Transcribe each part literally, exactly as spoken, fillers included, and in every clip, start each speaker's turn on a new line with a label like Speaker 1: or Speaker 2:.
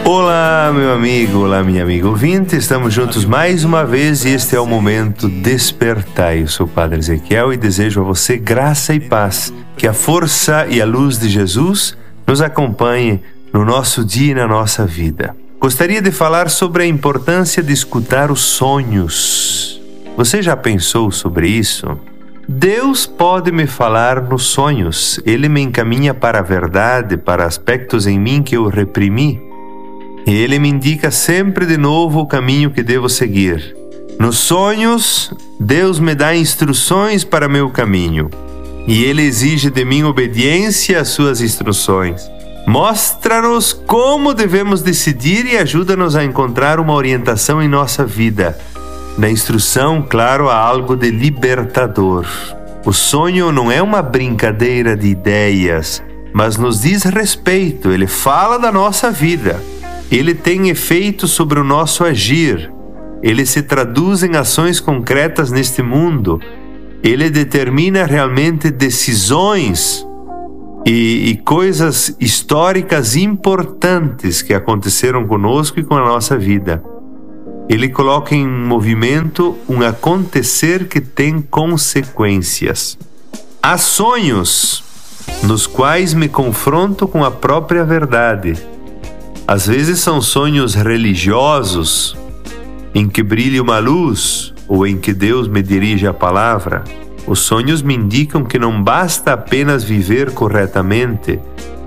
Speaker 1: Olá, meu amigo, olá, minha amiga ouvinte, estamos juntos mais uma vez e este é o momento Despertai. Eu sou o Padre Ezequiel e desejo a você graça e paz, que a força e a luz de Jesus nos acompanhe no nosso dia e na nossa vida. Gostaria de falar sobre a importância de escutar os sonhos. Você já pensou sobre isso? Deus pode me falar nos sonhos. Ele me encaminha para a verdade, para aspectos em mim que eu reprimi. E Ele me indica sempre de novo o caminho que devo seguir. Nos sonhos, Deus me dá instruções para meu caminho. E Ele exige de mim obediência às suas instruções. Mostra-nos como devemos decidir e ajuda-nos a encontrar uma orientação em nossa vida. Na instrução, claro, há algo de libertador. O sonho não é uma brincadeira de ideias, mas nos diz respeito, ele fala da nossa vida. Ele tem efeito sobre o nosso agir. Ele se traduz em ações concretas neste mundo. Ele determina realmente decisões e, e coisas históricas importantes que aconteceram conosco e com a nossa vida. Ele coloca em movimento um acontecer que tem consequências. Há sonhos nos quais me confronto com a própria verdade. Às vezes são sonhos religiosos, em que brilha uma luz ou em que Deus me dirige a palavra. Os sonhos me indicam que não basta apenas viver corretamente,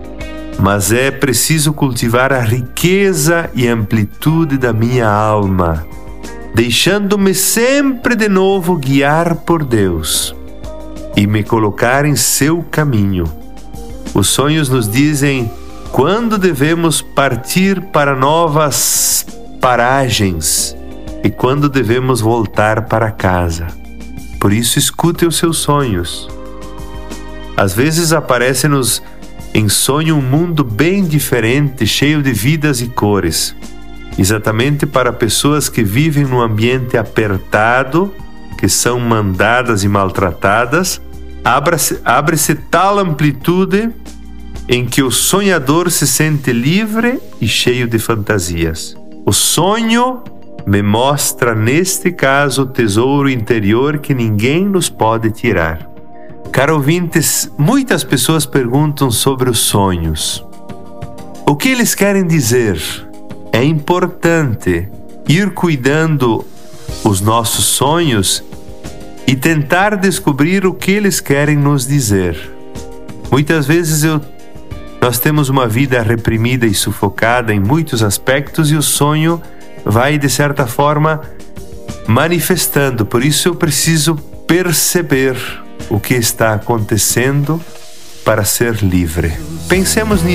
Speaker 1: mas é preciso cultivar a riqueza e amplitude da minha alma, deixando-me sempre de novo guiar por Deus e me colocar em seu caminho. Os sonhos nos dizem quando devemos partir para novas paragens e quando devemos voltar para casa. Por isso, escute os seus sonhos. Às vezes aparece-nos em sonho um mundo bem diferente, cheio de vidas e cores. Exatamente para pessoas que vivem num ambiente apertado, que são mandadas e maltratadas, abre-se, abre-se tal amplitude em que o sonhador se sente livre e cheio de fantasias. O sonho me mostra, neste caso, o tesouro interior que ninguém nos pode tirar. Caro ouvintes, muitas pessoas perguntam sobre os sonhos. O que eles querem dizer? É importante ir cuidando os nossos sonhos e tentar descobrir o que eles querem nos dizer. Muitas vezes eu, nós temos uma vida reprimida e sufocada em muitos aspectos e o sonho vai, de certa forma, manifestando. Por isso eu preciso perceber o que está acontecendo para ser livre. Pensemos nisso.